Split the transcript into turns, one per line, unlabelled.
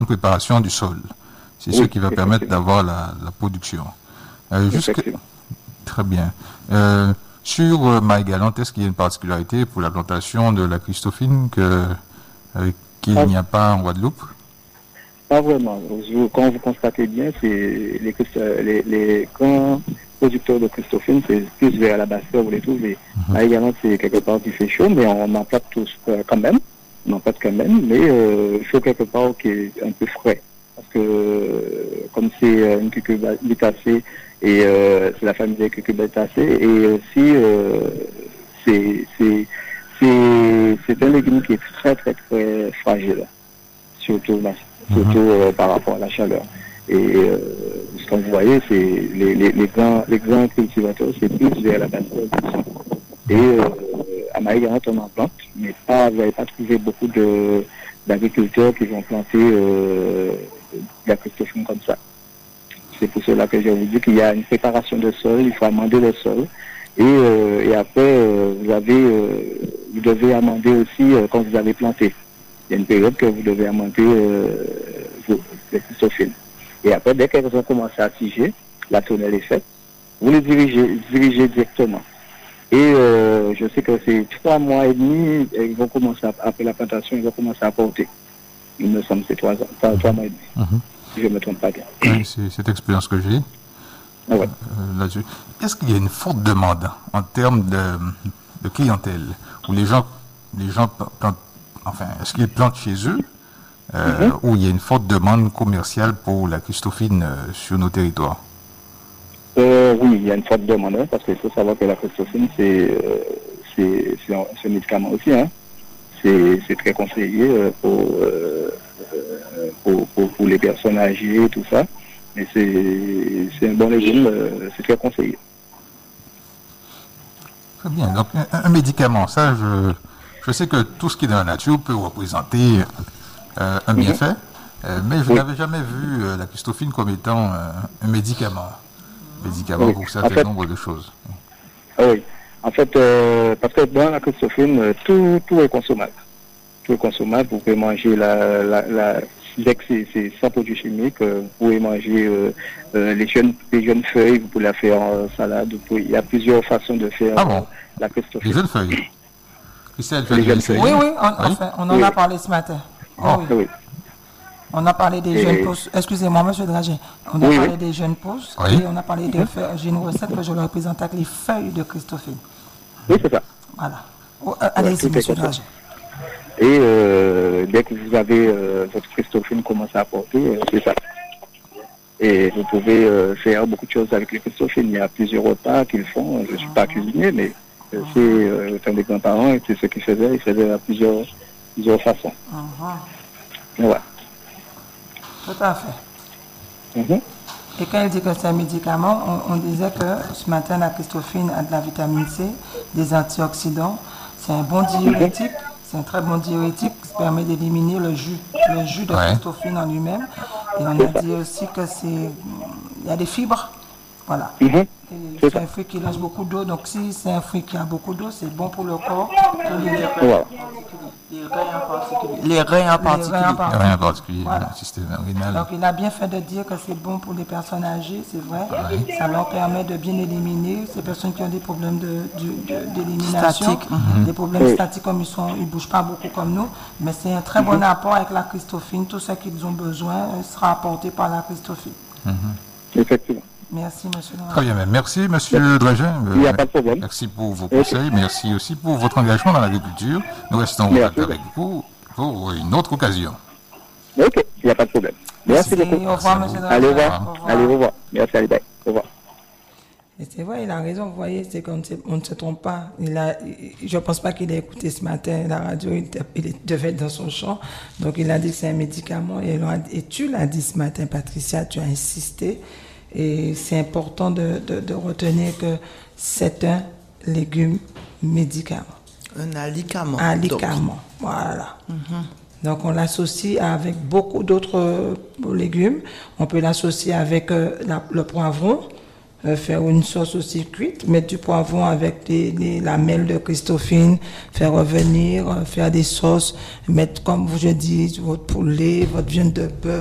une préparation du sol. C'est ce qui va permettre d'avoir la production. Très bien. Sur Marie-Galante, est-ce qu'il y a une particularité pour la plantation de la Christophine qu'il n'y a pas en Guadeloupe?
Pas vraiment. Quand vous constatez bien, c'est les grands producteurs de Christophine, c'est plus vers la basse terre, vous les trouvez. Marie-Galante, c'est quelque part qui fait chaud, mais on en plante tous quand même. On en plante quand même, mais il faut quelque part qui est un peu frais. Parce que comme c'est une cucurbitacée, et c'est la famille des cucurbitacées, et aussi c'est un légume qui est très très très fragile, surtout par rapport à la chaleur. Et ce que vous voyez, c'est les grands cultivateurs, c'est plus vers la basse. Et à Marie-Galante, on en plante, mais vous n'avez pas trouvé beaucoup d'agriculteurs qui vont planter la Christophine comme ça. C'est pour cela que je vous dis qu'il y a une préparation de sol, il faut amender le sol. Et après, vous devez amender aussi quand vous avez planté. Il y a une période que vous devez amender les Christophines. Et après, dès qu'elles ont commencé à tiger, la tonnelle est faite, vous les dirigez directement. Et je sais que c'est 3 mois et demi, ils vont commencer après la plantation, ils vont commencer à porter. Il me semble que c'est 3 mois et demi. Si je ne me trompe pas bien.
Oui, c'est cette expérience que j'ai là-dessus. Est-ce qu'il y a une forte demande en termes de clientèle où les gens plantent, enfin, est-ce qu'ils plantent chez eux où il y a une forte demande commerciale pour la Christophine sur nos territoires?
Oui, il y a une forte demande, parce qu'il faut savoir que la Christophine, c'est un médicament aussi. C'est très conseillé pour les personnes âgées, tout ça. Mais c'est un bon légume, c'est très conseillé.
Très bien. Donc, un médicament, ça, je sais que tout ce qui est dans la nature peut représenter un bienfait, mais je n'avais jamais vu la Christophine comme étant un médicament. Pour un certain nombre de choses.
Oui. En fait, parce que dans la Christophine, tout est consommable. Tout est consommable. Vous pouvez manger dès que c'est sans produits chimiques, vous pouvez manger les jeunes feuilles, vous pouvez la faire en salade. Il y a plusieurs façons de faire la Christophine.
Les jeunes feuilles. Christelle,
oui, on en a parlé ce matin.
Oui.
On a parlé des jeunes pousses. Excusez-moi, monsieur Dragé. On a parlé des jeunes pousses et on a parlé des feuilles. J'ai une recette que je leur présente avec les feuilles de Christophine.
Oui, c'est ça.
Voilà. Allez-y, monsieur Dragé.
Et dès que vous avez votre Christophine commence à porter, c'est ça. Et vous pouvez faire beaucoup de choses avec les Christophines. Il y a plusieurs repas qu'ils font. Je ne suis pas cuisinier, mais c'est autant des grands-parents, c'est ce qu'ils faisaient. Ils faisaient à plusieurs façons. Voilà.
Tout à fait. Et quand il dit que c'est un médicament, on disait que ce matin, la Christophine a de la vitamine C, des antioxydants. C'est un bon diurétique. C'est un très bon diurétique qui permet d'éliminer le jus de Christophine en lui-même. Et on a dit aussi que il y a des fibres. Voilà. C'est un fruit qui lâche beaucoup d'eau. Donc si c'est un fruit qui a beaucoup d'eau, c'est bon pour le corps.
Les reins en particulier.
Voilà.
Le système rénal.
Donc il a bien fait de dire que c'est bon pour les personnes âgées, c'est vrai. Ça leur permet de bien éliminer ces personnes qui ont des problèmes d'élimination, des problèmes statiques comme ils ne bougent pas beaucoup comme nous. Mais c'est un très bon apport avec la Christophine. Tout ce qu'ils ont besoin sera apporté par la Christophine.
Effectivement.
Merci, monsieur.
Très bien, merci, monsieur Dragin.
Il n'y a pas de problème.
Merci pour vos conseils, merci aussi pour votre engagement dans l'agriculture. Nous restons avec vous pour une autre occasion.
Ok, il n'y a pas de problème. Merci beaucoup.
Au revoir, monsieur Dragin.
Allez, au revoir. Merci, allez, bye. Au revoir.
Et c'est vrai, il a raison, vous voyez, c'est qu'on ne se trompe pas. Je ne pense pas qu'il ait écouté ce matin la radio, il devait être dans son champ. Donc il a dit que c'est un médicament. Et tu l'as dit ce matin, Patricia, tu as insisté. Et c'est important de retenir que c'est un légume médicament.
Un alicament.
Alicament, voilà. Donc on l'associe avec beaucoup d'autres légumes. On peut l'associer avec le poivron. faire une sauce aussi cuite, mettre du poivron avec la mêle de Christophine, faire revenir, faire des sauces, mettre, comme je dis, votre poulet, votre viande de bœuf,